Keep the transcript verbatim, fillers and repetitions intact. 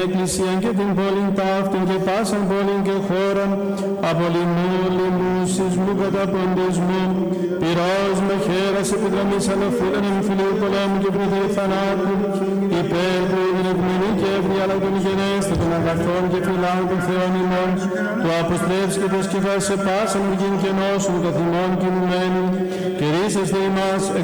εκκλησίαν και την πόλην ταύτην και πάσαν πόλην και χώραν, από λοιμού, λοιμού, σεισμού κατά ποντισμού, πυρός με χέρας επιδρομής αλλοφύλων εμφυλίου πολέμου και προδίου θανάτου, υπέρ του ειρηνευμένη και ευρυάλα των γενέστερων των αγαθών και φυλάων των Θεών ημών, του αποστρέψει και το σκεφάς σε πάσαν οργήν και νόσων καθημών κινουμένων, και ρίσεστε ημάς